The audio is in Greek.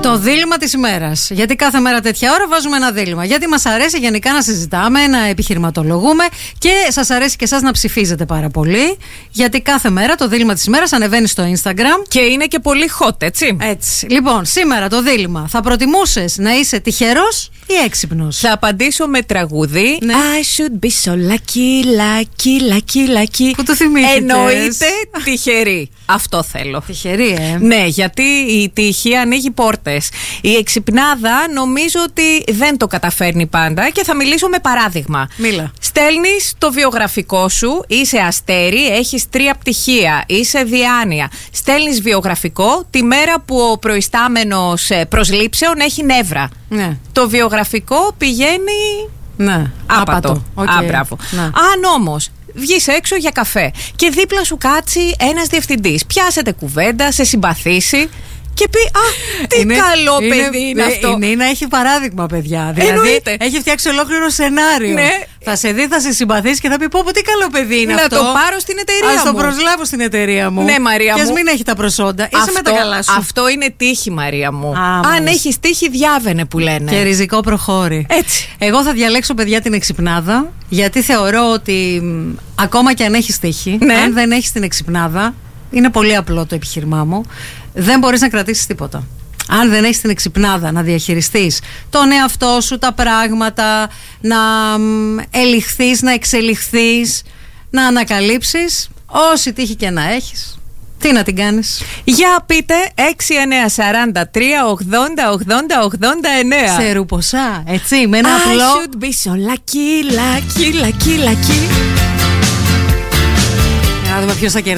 Το δίλημμα της ημέρας. Γιατί κάθε μέρα τέτοια ώρα βάζουμε ένα δίλημμα. Γιατί μας αρέσει γενικά να συζητάμε, να επιχειρηματολογούμε και σας αρέσει και εσάς να ψηφίζετε πάρα πολύ. Γιατί κάθε μέρα το δίλημμα της ημέρας ανεβαίνει στο Instagram. Και είναι και πολύ hot, έτσι. Έτσι. Λοιπόν, σήμερα το δίλημμα. Θα προτιμούσες να είσαι τυχερός ή έξυπνος? Θα απαντήσω με τραγούδι. Ναι. I should be so lucky, lucky, lucky, lucky. Που το θυμήθηκες? Εννοείται τυχερή. Αυτό θέλω. Τυχερή, Ναι, γιατί η τύχη ανοίγει πόρτες. Η εξυπνάδα νομίζω ότι δεν το καταφέρνει πάντα και θα μιλήσω με παράδειγμα. Μίλα. Στέλνεις το βιογραφικό σου, είσαι αστέρι, έχεις 3 πτυχία, είσαι διάνοια. Στέλνεις βιογραφικό τη μέρα που ο προϊστάμενος προσλήψεων έχει νεύρα. Ναι. Το βιογραφικό πηγαίνει Ναι. άπατο. Okay. Μπράβο. Ναι. Αν όμως βγεις έξω για καφέ και δίπλα σου κάτσει ένας διευθυντής, πιάσετε κουβέντα, σε συμπαθήσει και πει τι καλό παιδί είναι αυτό. Η Νίνα έχει παράδειγμα, παιδιά. Δηλαδή Εννοείται. έχει φτιάξει ολόκληρο σενάριο. Ναι. Θα σε δει, θα σε συμπαθήσει και θα πει: πω, τι καλό παιδί είναι να αυτό. το πάρω στην εταιρεία μου. Ας το προσλάβω στην εταιρεία μου. Ναι, Μαρία και ας μου. μην έχει τα προσόντα. Είσαι με τα καλά σου. Αυτό είναι τύχη, Μαρία μου. Αν μάλιστα. έχεις τύχη, διάβαινε που λένε. Και ριζικό προχώρη. Έτσι. Εγώ θα διαλέξω, παιδιά, την εξυπνάδα. Γιατί θεωρώ ότι ακόμα και αν έχεις τύχη, Ναι. αν δεν έχεις την εξυπνάδα, είναι πολύ απλό το επιχείρημά μου, δεν μπορείς να κρατήσεις τίποτα. Αν δεν έχεις την εξυπνάδα να διαχειριστείς τον εαυτό σου, τα πράγματα, να ελιχθείς, να εξελιχθείς, να ανακαλύψεις, όση τύχη και να έχεις, τι να την κάνεις? Για πείτε 6943 80 80 89. Σε ρουποσά, έτσι, με ένα απλό. I should be so lucky, lucky, lucky, lucky. Για να δούμε ποιος θα κερδίσει.